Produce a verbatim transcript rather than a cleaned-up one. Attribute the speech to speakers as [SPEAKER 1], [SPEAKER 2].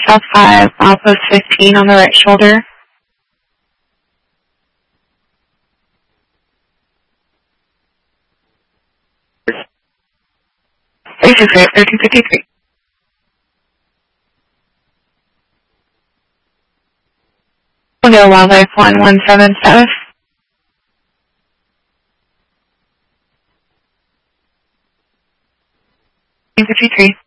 [SPEAKER 1] South five, milepost fifteen on the right shoulder. three six eight, thirteen fifty-three. Glendale Wildlife one one seven status. fifty-three.